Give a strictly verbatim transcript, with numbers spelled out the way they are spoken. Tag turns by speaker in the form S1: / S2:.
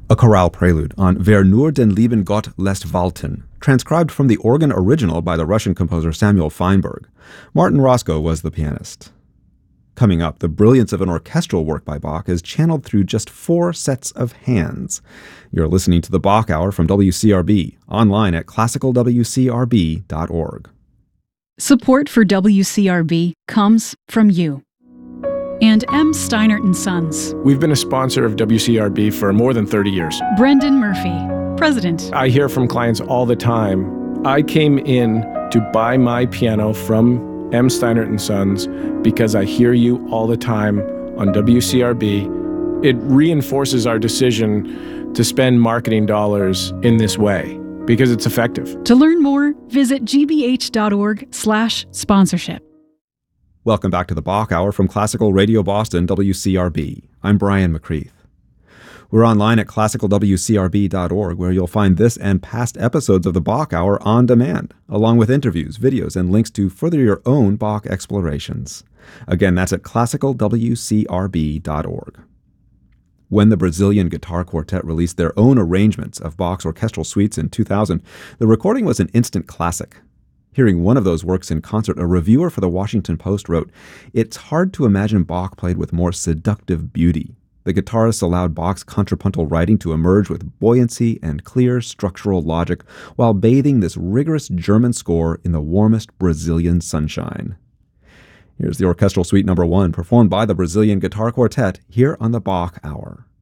S1: A chorale prelude on Wer nur den lieben Gott lässt walten, transcribed from the organ original by the Russian composer Samuel Feinberg. Martin Roscoe was the pianist. Coming up, the brilliance of an orchestral work by Bach is channeled through just four sets of hands. You're listening to the Bach Hour from W C R B, online at classical w c r b dot org.
S2: Support for W C R B comes from you and M. Steinert and Sons.
S3: We've been a sponsor of W C R B for more than thirty years.
S2: Brendan Murphy, President.
S3: I hear from clients all the time, I came in to buy my piano from M. Steinert and Sons because I hear you all the time on W C R B. It reinforces our decision to spend marketing dollars in this way because it's effective.
S2: To learn more, visit g b h dot org slash sponsorship.
S1: Welcome back to the Bach Hour from Classical Radio Boston, W C R B. I'm Brian McCreath. We're online at classical w c r b dot org, where you'll find this and past episodes of the Bach Hour on demand, along with interviews, videos, and links to further your own Bach explorations. Again, that's at classical w c r b dot org. When the Brazilian Guitar Quartet released their own arrangements of Bach's orchestral suites in two thousand, the recording was an instant classic. Hearing one of those works in concert, a reviewer for the Washington Post wrote, "It's hard to imagine Bach played with more seductive beauty. The guitarists allowed Bach's contrapuntal writing to emerge with buoyancy and clear structural logic while bathing this rigorous German score in the warmest Brazilian sunshine." Here's the orchestral suite number one, performed by the Brazilian Guitar Quartet here on the Bach Hour.